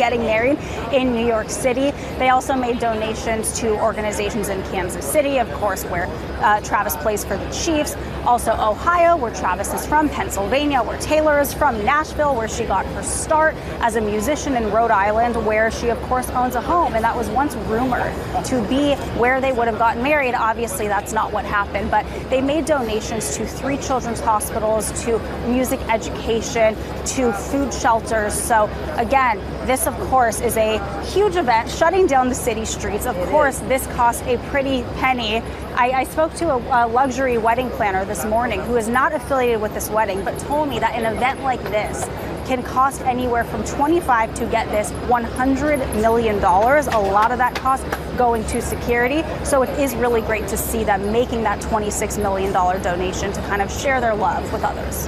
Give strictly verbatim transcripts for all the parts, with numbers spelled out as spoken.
getting married in New York City. They also made donations to organizations in Kansas City, of course, where uh, Travis plays for the Chiefs. Also Ohio, where Travis is from, Pennsylvania, where Taylor is from, Nashville, where she got her start as a musician, in Rhode Island, where she, of course, owns a home. And that was once rumored to be where they would have gotten married. Obviously, that's not what happened. But they made donations to three children's hospitals, to music education, to food shelters. So, again, this, of course, is a huge event, shutting down the city streets. Of course, this cost a pretty penny. I, I spoke to a, a luxury wedding planner this morning who is not affiliated with this wedding, but told me that an event like this can cost anywhere from twenty-five to get this one hundred million dollars. A lot of that cost going to security. So it is really great to see them making that twenty-six million dollars donation to kind of share their love with others.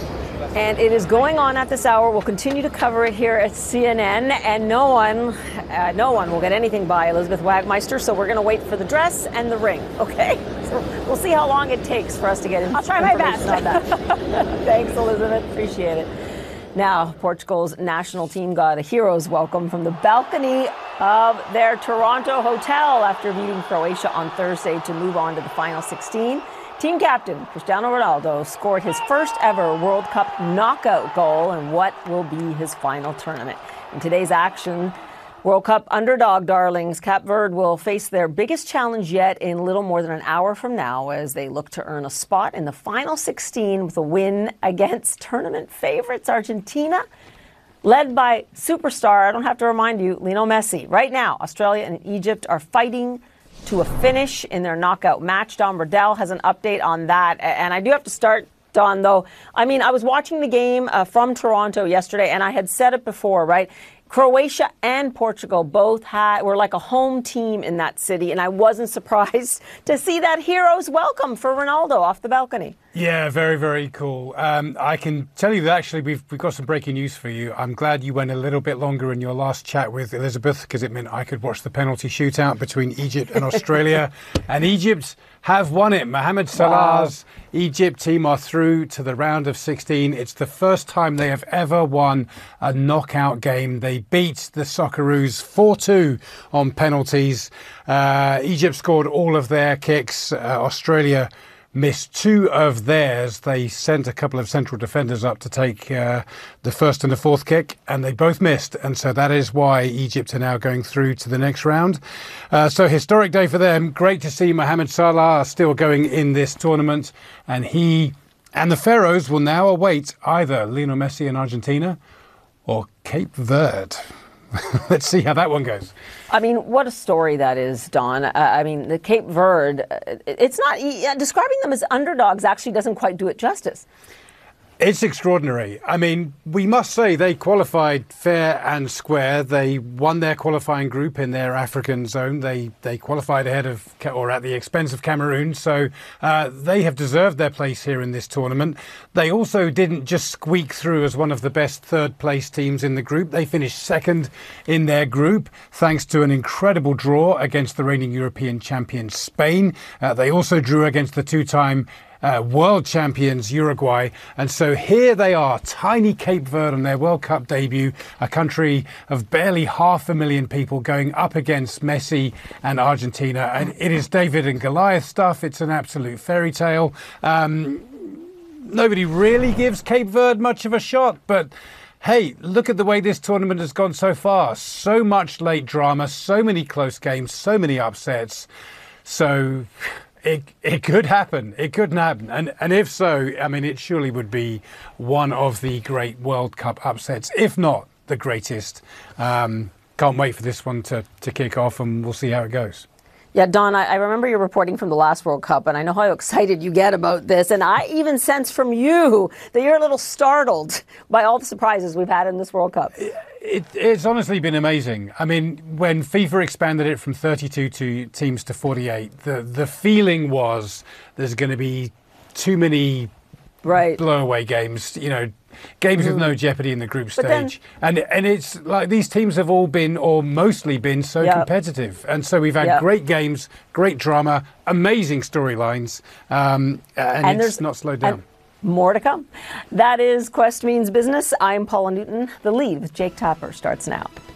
And it is going on at this hour. We'll continue to cover it here at C N N, and no one, uh, no one will get anything by Elizabeth Wagmeister. So we're going to wait for the dress and the ring. Okay, so we'll see how long it takes for us to get. I'll try my best on that. Thanks, Elizabeth. Appreciate it. Now, Portugal's national team got a hero's welcome from the balcony of their Toronto hotel after beating Croatia on Thursday to move on to the final sixteen. Team captain Cristiano Ronaldo scored his first ever World Cup knockout goal in what will be his final tournament. In today's action, World Cup underdog darlings Cape Verde will face their biggest challenge yet in little more than an hour from now as they look to earn a spot in the final sixteen with a win against tournament favorites Argentina, led by superstar, I don't have to remind you, Lionel Messi. Right now, Australia and Egypt are fighting to a finish in their knockout match. Don Burdell has an update on that. And I do have to start, Don, though. I mean, I was watching the game uh, from Toronto yesterday, and I had said it before, right? Croatia and Portugal both had were like a home team in that city, and I wasn't surprised to see that hero's welcome for Ronaldo off the balcony. Yeah, very, very cool. Um, I can tell you that actually we've, we've got some breaking news for you. I'm glad you went a little bit longer in your last chat with Elizabeth because it meant I could watch the penalty shootout between Egypt and Australia. And Egypt have won it. Mohamed Salah's wow. Egypt team are through to the round of sixteen. It's the first time they have ever won a knockout game. They beat the Socceroos four two on penalties. Uh, Egypt scored all of their kicks. Uh, Australia missed two of theirs. They sent a couple of central defenders up to take uh, the first and the fourth kick, and they both missed. And so that is why Egypt are now going through to the next round. Uh, so historic day for them. Great to see Mohamed Salah still going in this tournament. And he and the Pharaohs will now await either Lionel Messi in Argentina or Cape Verde. Let's see how that one goes. I mean, what a story that is, Don. Uh, I mean, the Cape Verde, it's not, uh, describing them as underdogs actually doesn't quite do it justice. It's extraordinary. I mean, we must say they qualified fair and square. They won their qualifying group in their African zone. They they qualified ahead of, or at the expense of Cameroon. So uh, they have deserved their place here in this tournament. They also didn't just squeak through as one of the best third place teams in the group. They finished second in their group thanks to an incredible draw against the reigning European champion Spain. Uh, they also drew against the two-time Uh, world champions Uruguay. And so here they are, tiny Cape Verde on their World Cup debut, a country of barely half a million people going up against Messi and Argentina. And it is David and Goliath stuff. It's an absolute fairy tale. Um, nobody really gives Cape Verde much of a shot, but hey, look at the way this tournament has gone so far. So much late drama, so many close games, so many upsets. So It it could happen. It could happen. And and if so, I mean, it surely would be one of the great World Cup upsets, if not the greatest. Um, can't wait for this one to, to kick off, and we'll see how it goes. Yeah, Don, I, I remember your reporting from the last World Cup, and I know how excited you get about this. And I even sense from you that you're a little startled by all the surprises we've had in this World Cup. It, it, it's honestly been amazing. I mean, when FIFA expanded it from thirty-two to teams to forty-eight, the, the feeling was there's going to be too many right. blow-away games, you know, games mm. with no jeopardy in the group stage. Then, and and it's like these teams have all been, or mostly been, so yep. competitive. And so we've had yep. great games, great drama, amazing storylines, um, and, and it's not slowed down. More to come. That is Quest Means Business. I'm Paula Newton. The Lead with Jake Tapper starts now.